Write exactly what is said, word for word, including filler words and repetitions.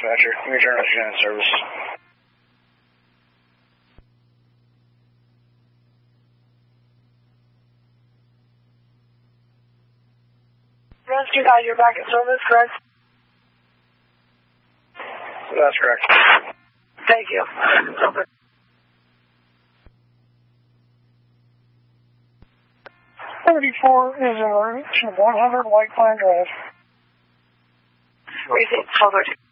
dispatcher. Let me turn off unit service. Rescue guy, you're back at service, correct? That's correct. Thank you. thirty-four is en route to one hundred White Pine Drive. Receipt, twelve thirteen.